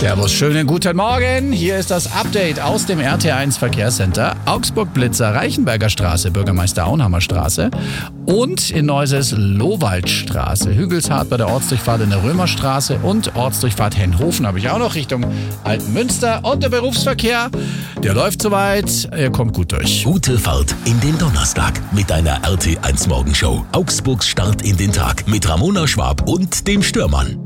Servus, schönen guten Morgen. Hier ist das Update aus dem RT1 Verkehrscenter. Augsburg-Blitzer, Reichenberger Straße, Bürgermeister Auenhammer Straße und in Neuses Lowaldstraße. Hügelshardt bei der Ortsdurchfahrt in der Römerstraße und Ortsdurchfahrt Henhofen habe ich auch noch Richtung Altenmünster. Und der Berufsverkehr, der läuft soweit, er kommt gut durch. Gute Fahrt in den Donnerstag mit einer RT1 Morgenshow. Augsburgs Start in den Tag mit Ramona Schwab und dem Stürmann.